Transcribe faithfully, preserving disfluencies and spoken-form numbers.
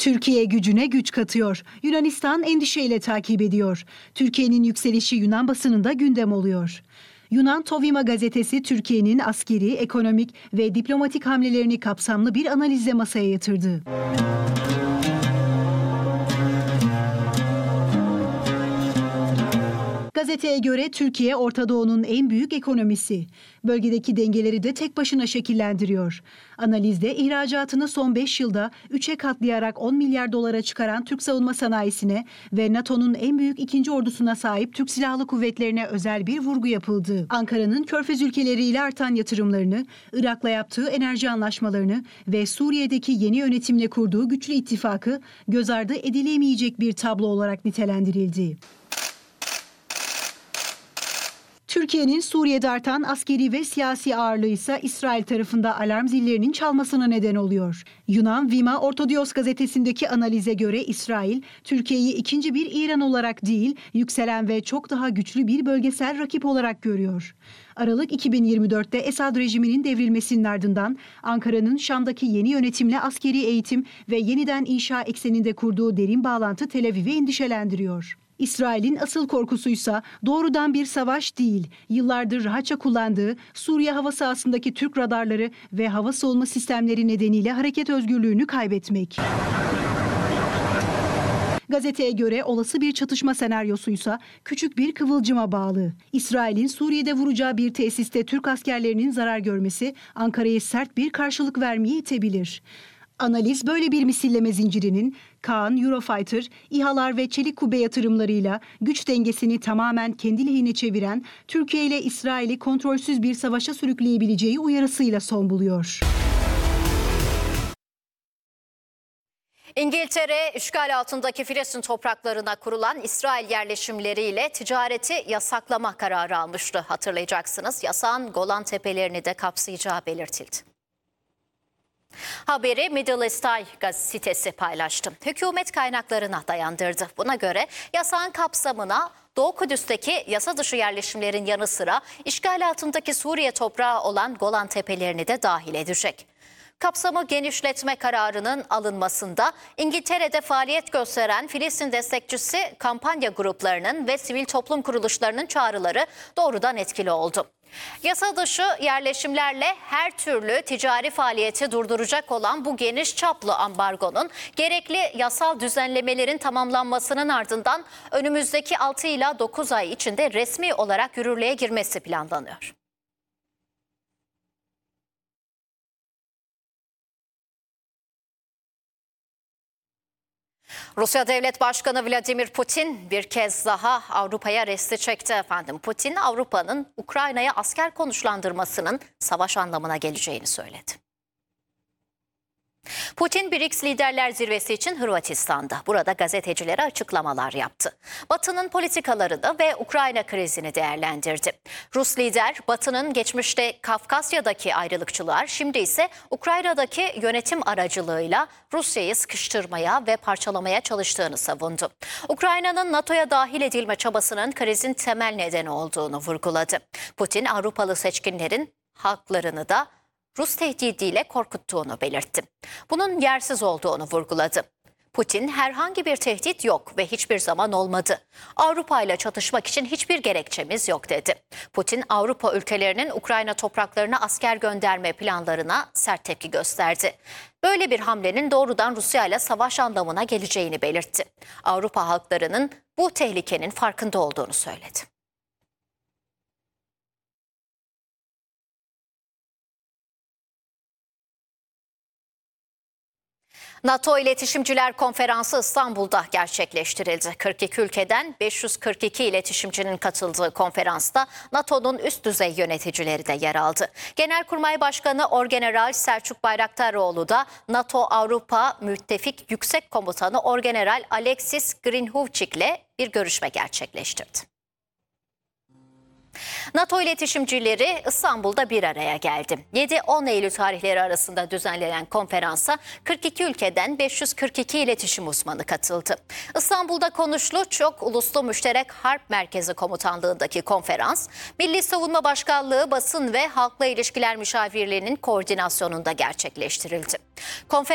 Türkiye gücüne güç katıyor. Yunanistan endişeyle takip ediyor. Türkiye'nin yükselişi Yunan basınında gündem oluyor. Yunan Tovima gazetesi Türkiye'nin askeri, ekonomik ve diplomatik hamlelerini kapsamlı bir analizle masaya yatırdı. Gazeteye göre Türkiye Orta Doğu'nun en büyük ekonomisi. Bölgedeki dengeleri de tek başına şekillendiriyor. Analizde ihracatını son beş yılda üçe katlayarak on milyar dolara çıkaran Türk savunma sanayisine ve NATO'nun en büyük ikinci ordusuna sahip Türk Silahlı Kuvvetleri'ne özel bir vurgu yapıldı. Ankara'nın Körfez ülkeleriyle artan yatırımlarını, Irak'la yaptığı enerji anlaşmalarını ve Suriye'deki yeni yönetimle kurduğu güçlü ittifakı göz ardı edilemeyecek bir tablo olarak nitelendirildi. Türkiye'nin Suriye'de artan askeri ve siyasi ağırlığı ise İsrail tarafında alarm zillerinin çalmasına neden oluyor. Yunan Vima Ortodios gazetesindeki analize göre İsrail, Türkiye'yi ikinci bir İran olarak değil, yükselen ve çok daha güçlü bir bölgesel rakip olarak görüyor. Aralık iki bin yirmi dörtte Esad rejiminin devrilmesinin ardından Ankara'nın Şam'daki yeni yönetimle askeri eğitim ve yeniden inşa ekseninde kurduğu derin bağlantı Tel Aviv'i endişelendiriyor. İsrail'in asıl korkusuysa doğrudan bir savaş değil, yıllardır rahatça kullandığı Suriye hava sahasındaki Türk radarları ve hava savunma sistemleri nedeniyle hareket özgürlüğünü kaybetmek. Gazeteye göre olası bir çatışma senaryosuysa küçük bir kıvılcıma bağlı. İsrail'in Suriye'de vuracağı bir tesiste Türk askerlerinin zarar görmesi Ankara'ya sert bir karşılık vermeye itebilir. Analiz böyle bir misilleme zincirinin Kaan, Eurofighter, İHA'lar ve çelik kubbe yatırımlarıyla güç dengesini tamamen kendi lehine çeviren Türkiye ile İsrail'i kontrolsüz bir savaşa sürükleyebileceği uyarısıyla son buluyor. İngiltere, işgal altındaki Filistin topraklarına kurulan İsrail yerleşimleriyle ticareti yasaklama kararı almıştı. Hatırlayacaksınız, yasağın Golan Tepelerini de kapsayacağı belirtildi. Haberi Middle East Eye gazetesi paylaştı. Hükümet kaynaklarına dayandırdı. Buna göre yasağın kapsamına Doğu Kudüs'teki yasa dışı yerleşimlerin yanı sıra işgal altındaki Suriye toprağı olan Golan Tepelerini de dahil edecek. Kapsamı genişletme kararının alınmasında İngiltere'de faaliyet gösteren Filistin destekçisi kampanya gruplarının ve sivil toplum kuruluşlarının çağrıları doğrudan etkili oldu. Yasa dışı yerleşimlerle her türlü ticari faaliyeti durduracak olan bu geniş çaplı ambargonun gerekli yasal düzenlemelerin tamamlanmasının ardından önümüzdeki altı ila dokuz ay içinde resmi olarak yürürlüğe girmesi planlanıyor. Rusya Devlet Başkanı Vladimir Putin bir kez daha Avrupa'ya resti çekti efendim. Putin, Avrupa'nın Ukrayna'ya asker konuşlandırmasının savaş anlamına geleceğini söyledi. Putin, B R I C S Liderler Zirvesi için Hırvatistan'da. Burada gazetecilere açıklamalar yaptı. Batı'nın politikalarını ve Ukrayna krizini değerlendirdi. Rus lider, Batı'nın geçmişte Kafkasya'daki ayrılıkçılar, şimdi ise Ukrayna'daki yönetim aracılığıyla Rusya'yı sıkıştırmaya ve parçalamaya çalıştığını savundu. Ukrayna'nın NATO'ya dahil edilme çabasının krizin temel nedeni olduğunu vurguladı. Putin, Avrupalı seçkinlerin haklarını da Rus tehdidiyle korkuttuğunu belirtti. Bunun yersiz olduğunu vurguladı. Putin, herhangi bir tehdit yok ve hiçbir zaman olmadı. Avrupa ile çatışmak için hiçbir gerekçemiz yok dedi. Putin, Avrupa ülkelerinin Ukrayna topraklarına asker gönderme planlarına sert tepki gösterdi. Böyle bir hamlenin doğrudan Rusya ile savaş anlamına geleceğini belirtti. Avrupa halklarının bu tehlikenin farkında olduğunu söyledi. NATO İletişimciler Konferansı İstanbul'da gerçekleştirildi. kırk iki ülkeden beş yüz kırk iki iletişimcinin katıldığı konferansta NATO'nun üst düzey yöneticileri de yer aldı. Genelkurmay Başkanı Orgeneral Selçuk Bayraktaroğlu da NATO Avrupa Müttefik Yüksek Komutanı Orgeneral Alexis Grinhuvçik ile bir görüşme gerçekleştirdi. NATO iletişimcileri İstanbul'da bir araya geldi. yedi on Eylül tarihleri arasında düzenlenen konferansa kırk iki ülkeden beş yüz kırk iki iletişim uzmanı katıldı. İstanbul'da Konuşlu Çok Uluslu Müşterek Harp Merkezi Komutanlığındaki konferans, Milli Savunma Başkanlığı Basın ve Halkla İlişkiler Müşavirliği'nin koordinasyonunda gerçekleştirildi. Konferans